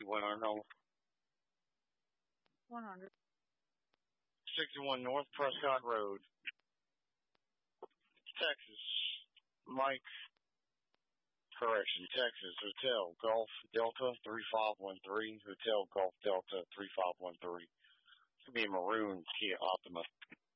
61 North. 100. 61 North Prescott Road. Texas. Mike. Correction, Texas. Hotel Golf Delta 3513. Hotel Golf Delta 3513. It's going to be a maroon Kia Optima.